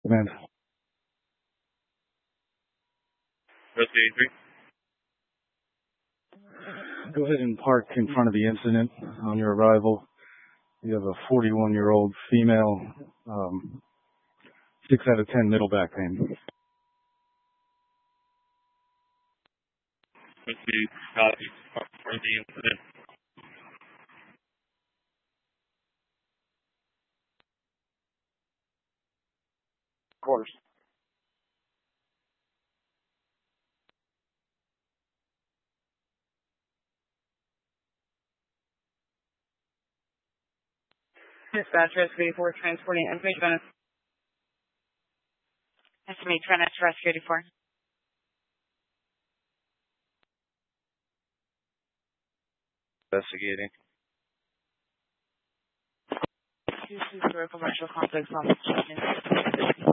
Command. Rescue 83. Go ahead and park in front of the incident on your arrival. You have a 41-year-old female, 6 out of 10 middle back pain. Rescue copy for the incident. Of course. Dispatch, Rescue 84, transporting information bonus. Estimate Venice, Rescue 84. Investigating. 224 commercial complex on the